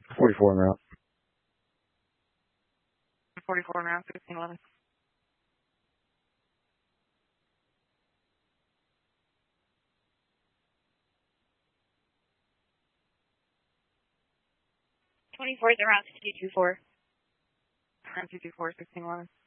44 en route. 44 en route, 1611. '24 is around 224. 224, 1611.